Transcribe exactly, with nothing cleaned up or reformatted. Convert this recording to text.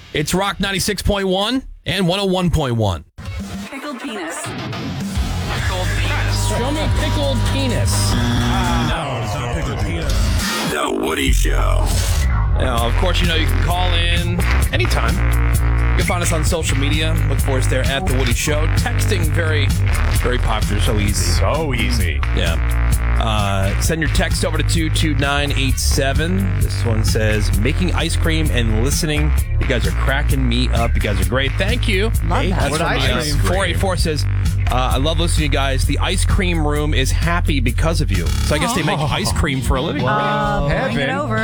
It's Rock ninety-six point one and one oh one point one. Pickled penis. Pickled penis. Show me pickled penis. No, it's not pickled penis. The Woody Show. Now, of course, you know you can call in anytime. You can find us on social media. Look for us there at The Woody Show. Texting, very, very popular. So easy. So easy. Yeah. Uh, send your text over to two two nine eight seven. This one says, making ice cream and listening. You guys are cracking me up. You guys are great. Thank you. Love that. That's What from ice uh, cream? four eight four says, uh, I love listening to you guys. The ice cream room is happy because of you. So I guess they make ice cream for a living. Uh, bring it Heaven. over.